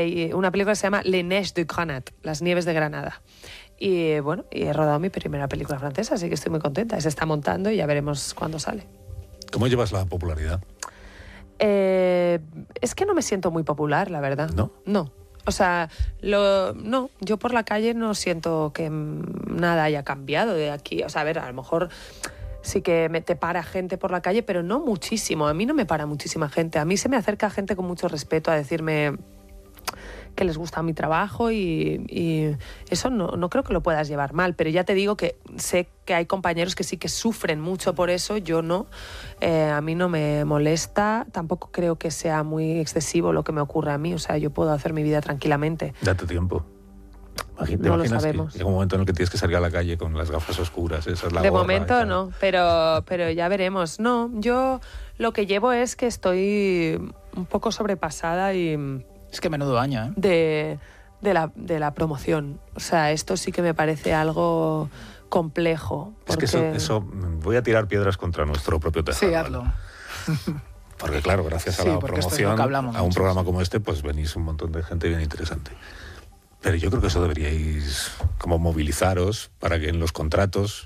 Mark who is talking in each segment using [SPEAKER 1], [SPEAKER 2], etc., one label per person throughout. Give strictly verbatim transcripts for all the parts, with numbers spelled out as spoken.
[SPEAKER 1] eh, una película que se llama Les Neiges de Grenade, Las Nieves de Granada. Y bueno, y he rodado mi primera película francesa, así que estoy muy contenta. Se está montando y ya veremos cuándo sale.
[SPEAKER 2] ¿Cómo llevas la popularidad?
[SPEAKER 1] Eh, es que no me siento muy popular, la verdad.
[SPEAKER 2] ¿No?
[SPEAKER 1] No. O sea, lo, no, yo por la calle no siento que nada haya cambiado de aquí. O sea, a ver, a lo mejor sí que me te para gente por la calle, pero no muchísimo. A mí no me para muchísima gente. A mí se me acerca gente con mucho respeto a decirme que les gusta mi trabajo y, y eso no, no creo que lo puedas llevar mal, pero ya te digo que sé que hay compañeros que sí que sufren mucho por eso, yo no. Eh, a mí no me molesta, tampoco creo que sea muy excesivo lo que me ocurre a mí, o sea, yo puedo hacer mi vida tranquilamente.
[SPEAKER 2] Date tiempo. ¿Te
[SPEAKER 1] no
[SPEAKER 2] imaginas
[SPEAKER 1] lo sabemos.
[SPEAKER 2] que llega un momento en el que tienes que salir a la calle con las gafas oscuras? Esa es la
[SPEAKER 1] De
[SPEAKER 2] gorra
[SPEAKER 1] momento no, pero, pero ya veremos. No, yo lo que llevo es que estoy un poco sobrepasada y...
[SPEAKER 3] Es que menudo año, ¿eh?
[SPEAKER 1] De, de, la, de la promoción. O sea, esto sí que me parece algo complejo.
[SPEAKER 2] Es que eso, eso... Voy a tirar piedras contra nuestro propio tejado.
[SPEAKER 3] Sí, hazlo.
[SPEAKER 2] Porque claro, gracias a
[SPEAKER 3] sí,
[SPEAKER 2] la promoción,
[SPEAKER 3] es
[SPEAKER 2] a un programa como este, pues venís un montón de gente bien interesante. Pero yo creo que eso deberíais como movilizaros para que en los contratos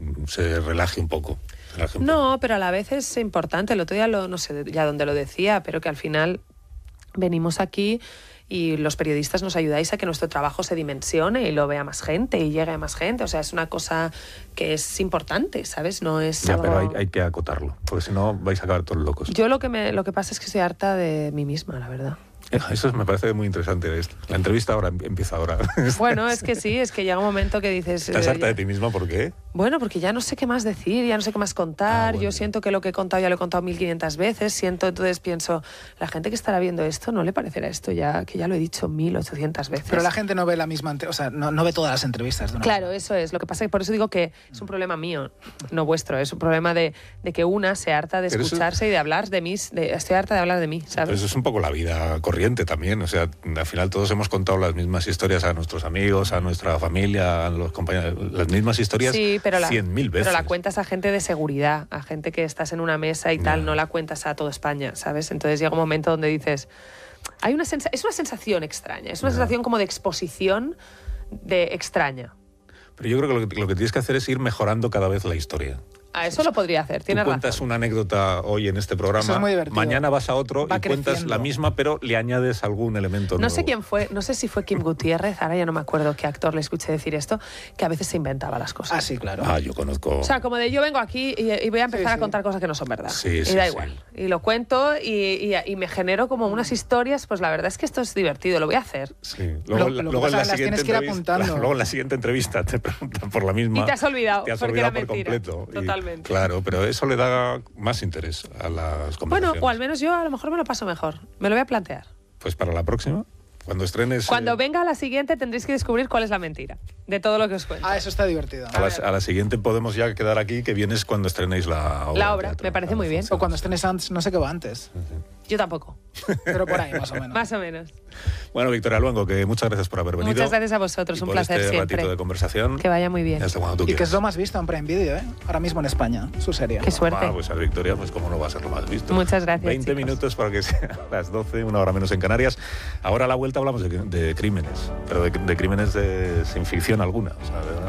[SPEAKER 2] se relaje un poco. Relaje un
[SPEAKER 1] no,
[SPEAKER 2] poco.
[SPEAKER 1] pero a la vez es importante. El otro día, lo, no sé ya dónde lo decía, pero que al final... venimos aquí y los periodistas nos ayudáis a que nuestro trabajo se dimensione y lo vea más gente y llegue a más gente. O sea, es una cosa que es importante, ¿sabes? No es
[SPEAKER 2] ya,
[SPEAKER 1] algo...
[SPEAKER 2] pero hay, hay que acotarlo, porque si no vais a acabar todos locos.
[SPEAKER 1] Yo lo que, me, lo que pasa es que estoy harta de mí misma, la verdad.
[SPEAKER 2] Eso me parece muy interesante. La entrevista ahora empieza ahora.
[SPEAKER 1] Bueno, es que sí, es que llega un momento que dices...
[SPEAKER 2] ¿Estás
[SPEAKER 1] eh,
[SPEAKER 2] harta de ti misma? ¿Por qué?
[SPEAKER 1] Bueno, porque ya no sé qué más decir, ya no sé qué más contar.
[SPEAKER 2] Ah, bueno.
[SPEAKER 1] Yo siento que lo que he contado ya lo he contado mil quinientas veces. Siento, entonces pienso, la gente que estará viendo esto no le parecerá esto ya, que ya lo he dicho mil ochocientas veces.
[SPEAKER 3] Pero la gente no ve la misma, o sea, no, no ve todas las entrevistas de una
[SPEAKER 1] Claro,
[SPEAKER 3] vez.
[SPEAKER 1] eso es. Lo que pasa es que por eso digo que es un problema mío, no vuestro. Es un problema de, de que una se harta de
[SPEAKER 2] Pero
[SPEAKER 1] escucharse
[SPEAKER 2] eso...
[SPEAKER 1] y de hablar de mí. De, estoy harta de hablar de mí, ¿sabes?
[SPEAKER 2] Pero eso es un poco la vida corriente también. O sea, al final todos hemos contado las mismas historias a nuestros amigos, a nuestra familia, a los compañeros. Las mismas historias
[SPEAKER 1] sí, pero la,
[SPEAKER 2] cien mil veces.
[SPEAKER 1] Pero la cuentas a gente de seguridad, a gente que estás en una mesa y tal,
[SPEAKER 2] no.
[SPEAKER 1] no la cuentas a toda España, ¿sabes? Entonces llega un momento donde dices... Hay una sensa- es una sensación extraña, es una
[SPEAKER 2] no.
[SPEAKER 1] sensación como de exposición de extraña.
[SPEAKER 2] Pero yo creo que lo, que lo que tienes que hacer es ir mejorando cada vez la historia.
[SPEAKER 1] A eso lo podría hacer, tienes
[SPEAKER 2] Tú cuentas
[SPEAKER 1] razón.
[SPEAKER 2] una anécdota hoy en este programa,
[SPEAKER 3] Eso es muy divertido.
[SPEAKER 2] mañana vas a otro
[SPEAKER 3] Va
[SPEAKER 2] y cuentas
[SPEAKER 3] creciendo.
[SPEAKER 2] la misma, pero le añades algún elemento
[SPEAKER 1] No
[SPEAKER 2] nuevo.
[SPEAKER 1] sé quién fue, no sé si fue Kim Gutiérrez, ahora ya no me acuerdo qué actor le escuché decir esto, que a veces se inventaba las cosas.
[SPEAKER 3] Ah, sí, claro.
[SPEAKER 2] Ah, yo conozco...
[SPEAKER 1] O sea, como de yo vengo aquí y, y voy a empezar
[SPEAKER 3] Sí,
[SPEAKER 1] a
[SPEAKER 3] sí.
[SPEAKER 1] contar cosas que no son verdad.
[SPEAKER 2] Sí,
[SPEAKER 1] y
[SPEAKER 2] sí,
[SPEAKER 1] da
[SPEAKER 2] sí.
[SPEAKER 1] igual. Y lo cuento y, y, y me genero como unas historias, pues la verdad es que esto es divertido, lo voy a hacer.
[SPEAKER 2] Sí.
[SPEAKER 3] Lo-
[SPEAKER 2] Luego,
[SPEAKER 3] lo que
[SPEAKER 2] luego
[SPEAKER 3] pasa
[SPEAKER 2] en la
[SPEAKER 3] es que las
[SPEAKER 2] siguiente
[SPEAKER 3] tienes que ir
[SPEAKER 2] entrevista,
[SPEAKER 3] apuntando.
[SPEAKER 2] luego en la siguiente entrevista te preguntan por la misma.
[SPEAKER 1] Y te has olvidado,
[SPEAKER 2] Te has
[SPEAKER 1] porque
[SPEAKER 2] olvidado
[SPEAKER 1] era
[SPEAKER 2] por
[SPEAKER 1] mentira.
[SPEAKER 2] completo. Y,
[SPEAKER 1] Totalmente.
[SPEAKER 2] claro, pero eso le da más interés a las conversaciones.
[SPEAKER 1] Bueno, o al menos yo a lo mejor me lo paso mejor. Me lo voy a plantear.
[SPEAKER 2] Pues para la próxima, cuando estrenes...
[SPEAKER 1] Cuando
[SPEAKER 2] eh,
[SPEAKER 1] venga la siguiente tendréis que descubrir cuál es la mentira de todo lo que os cuento.
[SPEAKER 3] Ah, eso está divertido.
[SPEAKER 2] a, la, a la siguiente podemos ya quedar aquí, que vienes cuando estrenéis la obra.
[SPEAKER 1] La
[SPEAKER 2] de
[SPEAKER 1] obra,
[SPEAKER 2] teatro.
[SPEAKER 1] me parece muy bien.
[SPEAKER 3] O cuando estrenes antes, no sé qué va antes.
[SPEAKER 1] Yo tampoco.
[SPEAKER 3] Pero por ahí, más o menos.
[SPEAKER 1] Más o menos.
[SPEAKER 2] Bueno, Victoria Luengo, que muchas gracias por haber venido.
[SPEAKER 1] Muchas gracias a vosotros,
[SPEAKER 2] y
[SPEAKER 1] un
[SPEAKER 2] por
[SPEAKER 1] placer
[SPEAKER 2] este
[SPEAKER 1] siempre.
[SPEAKER 2] ratito de conversación.
[SPEAKER 1] Que vaya muy bien.
[SPEAKER 2] Hasta cuando tú
[SPEAKER 3] Y que
[SPEAKER 2] quieras.
[SPEAKER 3] es lo más visto en Prime Video, ¿eh? Ahora mismo en España, su serie.
[SPEAKER 1] Qué suerte.
[SPEAKER 2] Ah, pues a Victoria, pues cómo no va a ser lo más visto.
[SPEAKER 1] Muchas gracias,
[SPEAKER 2] veinte
[SPEAKER 1] chicos.
[SPEAKER 2] minutos para que sea las doce, una hora menos en Canarias. Ahora a la vuelta hablamos de, de crímenes, pero de, de crímenes de, sin ficción alguna. O sea, de verdad.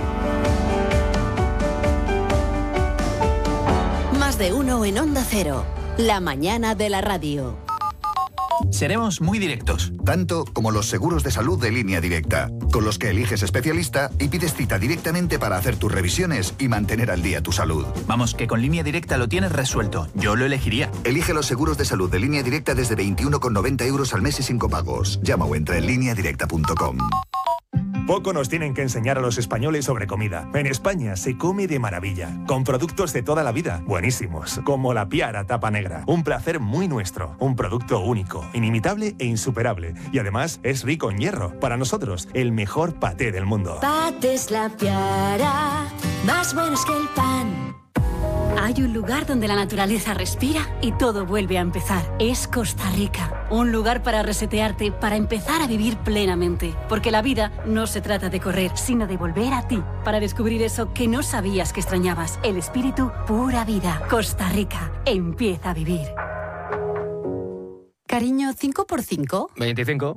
[SPEAKER 4] Más de uno en Onda Cero. La mañana de la radio.
[SPEAKER 5] Seremos muy directos.
[SPEAKER 6] Tanto como los seguros de salud de Línea Directa, con los que eliges especialista y pides cita directamente para hacer tus revisiones y mantener al día tu salud.
[SPEAKER 5] Vamos, que con Línea Directa lo tienes resuelto. Yo lo elegiría.
[SPEAKER 6] Elige los seguros de salud de Línea Directa desde veintiuno con noventa euros al mes y sin copagos. Llama o entra en línea directa punto com.
[SPEAKER 7] Poco nos tienen que enseñar a los españoles sobre comida. En España se come de maravilla, con productos de toda la vida, buenísimos, como la Piara Tapa Negra. Un placer muy nuestro, un producto único, inimitable e insuperable. Y además es rico en hierro. Para nosotros, el mejor paté del mundo.
[SPEAKER 8] Patés La Piara, más buenos que el pan.
[SPEAKER 9] Hay un lugar donde la naturaleza respira y todo vuelve a empezar. Es Costa Rica. Un lugar para resetearte, para empezar a vivir plenamente. Porque la vida no se trata de correr, sino de volver a ti. Para descubrir eso que no sabías que extrañabas. El espíritu pura vida. Costa Rica. Empieza a vivir.
[SPEAKER 4] Cariño, ¿cinco por cinco?
[SPEAKER 10] veinticinco.